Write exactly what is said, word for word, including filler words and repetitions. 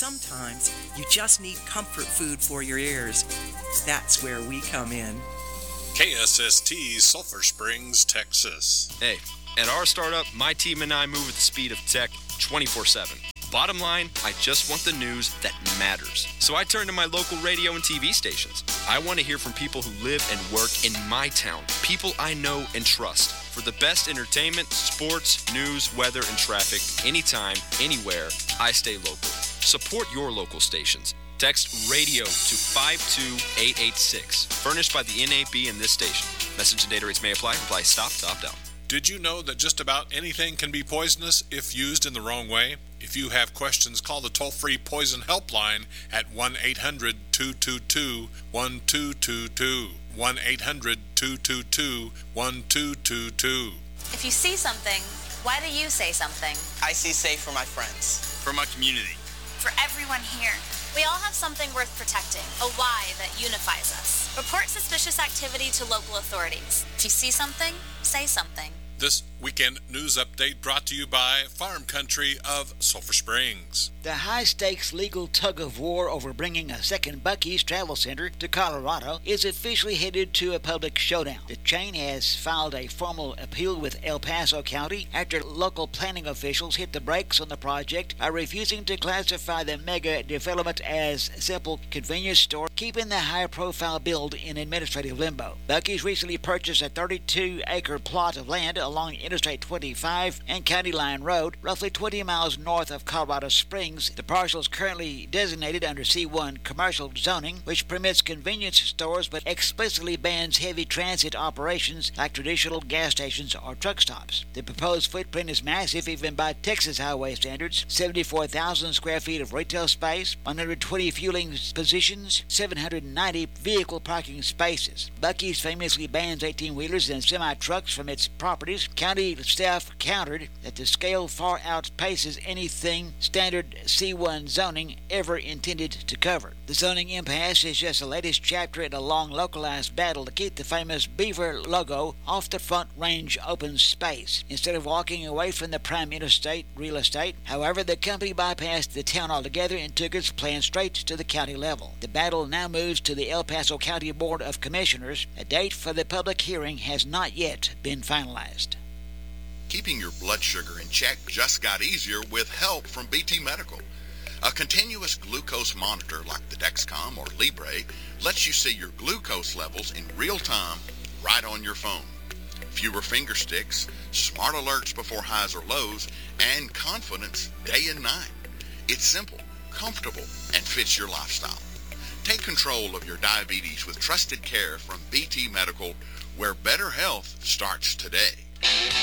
sometimes you just need comfort food for your ears. That's where we come in. K S S T, Sulphur Springs, Texas. Hey, at our startup, my team and I move at the speed of tech twenty-four seven. Bottom line, I just want the news that matters. So I turn to my local radio and T V stations. I want to hear from people who live and work in my town, people I know and trust. For the best entertainment, sports, news, weather, and traffic, anytime, anywhere, I stay local. Support your local stations. Text RADIO to five two eight eight six. Furnished by the N A B and this station. Message and data rates may apply. Reply stop to opt out. Did you know that just about anything can be poisonous if used in the wrong way? If you have questions, call the toll-free Poison Helpline at one eight hundred two two two one two two two. one eight hundred two two two one two two two. If you see something, why do you say something? I see safe for my friends. For my community. For everyone here. We all have something worth protecting, a why that unifies us. Report suspicious activity to local authorities. If you see something, say something. This weekend news update brought to you by Farm Country of Sulphur Springs. The high-stakes legal tug-of-war over bringing a second Buc-ee's Travel Center to Colorado is officially headed to a public showdown. The chain has filed a formal appeal with El Paso County after local planning officials hit the brakes on the project by refusing to classify the mega development as a simple convenience store, keeping the high-profile build in administrative limbo. Buc-ee's recently purchased a thirty-two acre plot of land along Interstate twenty-five and County Line Road, roughly twenty miles north of Colorado Springs. The parcel is currently designated under C one commercial zoning, which permits convenience stores but explicitly bans heavy transit operations like traditional gas stations or truck stops. The proposed footprint is massive even by Texas highway standards: seventy-four thousand square feet of retail space, one hundred twenty fueling positions, seven hundred ninety vehicle parking spaces. Buc-ee's famously bans eighteen-wheelers and semi-trucks from its properties. County staff countered that the scale far outpaces anything standard C one zoning ever intended to cover. The zoning impasse is just the latest chapter in a long localized battle to keep the famous Beaver logo off the Front Range open space. Instead of walking away from the prime interstate real estate, however, the company bypassed the town altogether and took its plan straight to the county level. The battle now moves to the El Paso County Board of Commissioners. A date for the public hearing has not yet been finalized. Keeping your blood sugar in check just got easier with help from B T Medical. A continuous glucose monitor like the Dexcom or Libre lets you see your glucose levels in real time right on your phone. Fewer finger sticks, smart alerts before highs or lows, and confidence day and night. It's simple, comfortable, and fits your lifestyle. Take control of your diabetes with trusted care from B T Medical, where better health starts today.